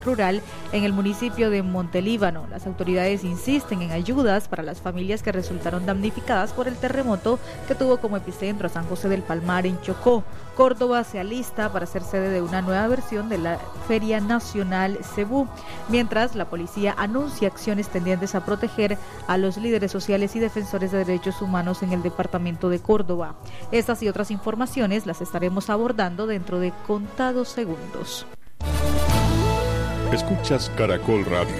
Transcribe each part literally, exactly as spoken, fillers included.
rural en el municipio de Montelíbano. Las autoridades insisten en ayudas para las familias que resultaron damnificadas por el terremoto que tuvo como epicentro a San José del Palmar en Chocó. Córdoba se alista para ser sede de una nueva versión de la Feria Nacional Cebú, mientras la policía anuncia acciones tendientes a proteger a los líderes sociales y defensores de derechos humanos en el departamento de Córdoba. Estas y otras informaciones las estaremos abordando dentro de contados segundos. Escuchas Caracol Radio.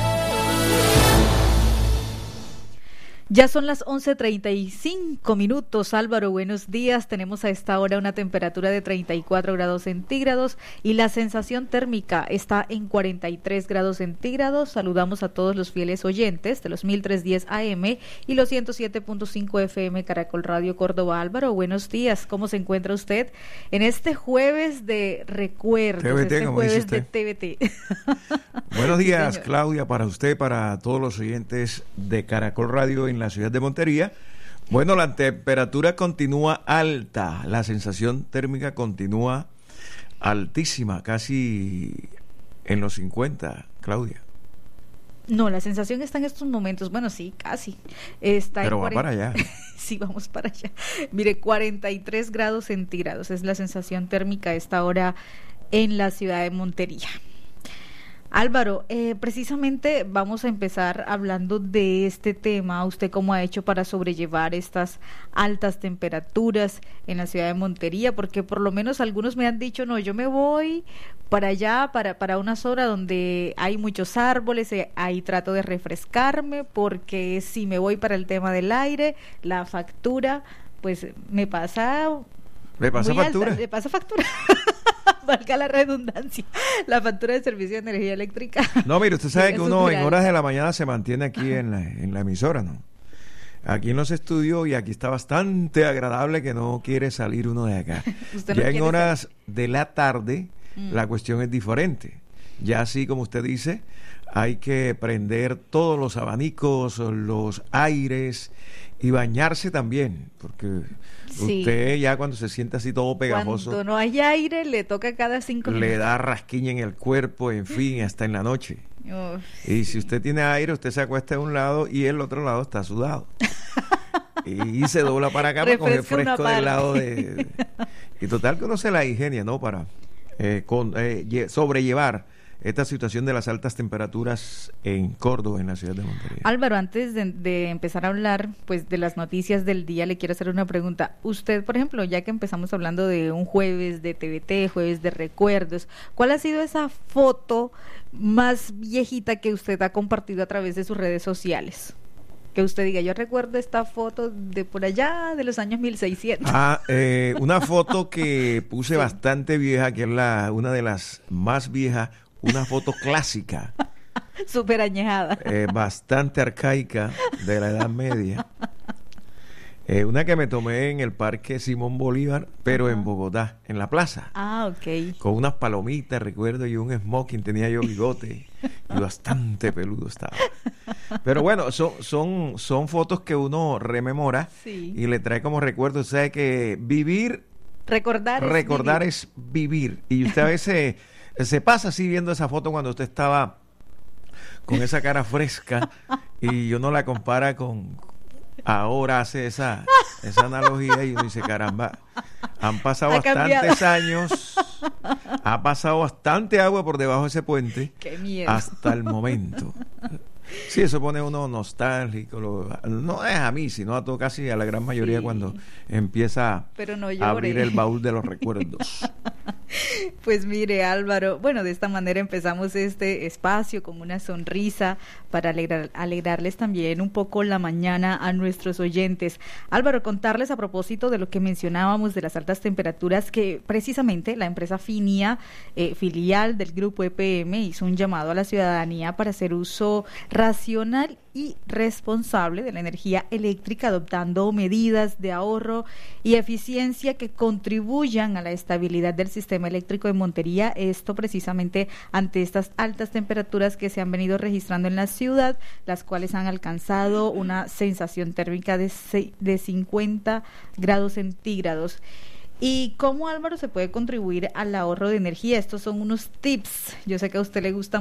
Ya son las once treinta y cinco minutos. Álvaro, buenos días. Tenemos a esta hora una temperatura de treinta y cuatro grados centígrados y la sensación térmica está en cuarenta y tres grados centígrados. Saludamos a todos los fieles oyentes de los mil trescientos diez A M y los ciento siete punto cinco F M Caracol Radio Córdoba. Álvaro, buenos días. ¿Cómo se encuentra usted en este jueves de recuerdos, T V T, este jueves de T V T? Buenos días, sí, Claudia, para usted, para todos los oyentes de Caracol Radio en la ciudad de Montería. Bueno, la temperatura continúa alta, la sensación térmica continúa altísima, casi en los cincuenta, Claudia. No, la sensación está en estos momentos, bueno, sí, casi. Está Pero en va cuarenta para allá. Sí, vamos para allá. Mire, cuarenta y tres grados centígrados es la sensación térmica a esta hora en la ciudad de Montería. Álvaro, eh, precisamente vamos a empezar hablando de este tema. ¿Usted cómo ha hecho para sobrellevar estas altas temperaturas en la ciudad de Montería? Porque por lo menos algunos me han dicho, no, yo me voy para allá, para, para una zona donde hay muchos árboles, eh, ahí trato de refrescarme, porque si me voy para el tema del aire, la factura, pues me pasa... ¿Le pasa factura? Alta, le pasa factura. Valga la redundancia, la factura de servicio de energía eléctrica. No, mire, usted sabe que uno en alta. horas de la mañana se mantiene aquí en la, en la emisora, ¿no? Aquí en los estudios, y aquí está bastante agradable que no quiere salir uno de acá. Usted Ya no en horas salir. de la tarde, mm. la cuestión es diferente. Ya así como usted dice, hay que prender todos los abanicos, los aires y bañarse también, porque sí. Usted ya cuando se siente así todo pegajoso, cuando no hay aire le toca cada cinco minutos, le da rasquiña en el cuerpo, en fin, hasta en la noche. Uf, y sí. Si usted tiene aire, usted se acuesta de un lado y el otro lado está sudado. y, y se dobla para acá para coger fresco del lado de, de... Y total que uno se la ingenia, ¿no? Para eh, con, eh, sobrellevar esta situación de las altas temperaturas en Córdoba, en la ciudad de Montería. Álvaro, antes de, de empezar a hablar pues de las noticias del día, le quiero hacer una pregunta. Usted, por ejemplo, ya que empezamos hablando de un jueves de T V T, jueves de recuerdos, ¿cuál ha sido esa foto más viejita que usted ha compartido a través de sus redes sociales? Que usted diga, yo recuerdo esta foto de por allá, de los años mil seiscientos. Ah, eh, una foto que puse sí. bastante vieja, que es la una de las más viejas, una foto clásica. Súper añejada. Eh, bastante arcaica, de la Edad Media. Eh, una que me tomé en el Parque Simón Bolívar, pero uh-huh. en Bogotá, en la plaza. Ah, ok. Con unas palomitas, recuerdo, y un smoking, tenía yo bigote, y bastante peludo estaba. Pero bueno, son, son, son fotos que uno rememora sí. y le trae como recuerdo. O sea que vivir... Recordar es Recordar vivir. es vivir. Y usted a veces... se pasa así viendo esa foto cuando usted estaba con esa cara fresca y uno la compara con ahora, hace esa esa analogía y uno dice, caramba, han pasado ha bastantes cambiado. años, ha pasado bastante agua por debajo de ese puente. Qué miedo. Hasta el momento. Sí, eso pone uno nostálgico, lo, no es a mí, sino a todo, casi a la gran mayoría sí. cuando empieza Pero no a abrir el baúl de los recuerdos. Pues mire, Álvaro, bueno, de esta manera empezamos este espacio con una sonrisa para alegrar, alegrarles también un poco la mañana a nuestros oyentes. Álvaro, contarles a propósito de lo que mencionábamos de las altas temperaturas, que precisamente la empresa Finia, eh, filial del grupo E P M, hizo un llamado a la ciudadanía para hacer uso racional y responsable de la energía eléctrica, adoptando medidas de ahorro y eficiencia que contribuyan a la estabilidad del sistema eléctrico de Montería, esto precisamente ante estas altas temperaturas que se han venido registrando en la ciudad, las cuales han alcanzado una sensación térmica de, de cincuenta grados centígrados. ¿Y cómo, Álvaro, se puede contribuir al ahorro de energía? Estos son unos tips. Yo sé que a usted le gusta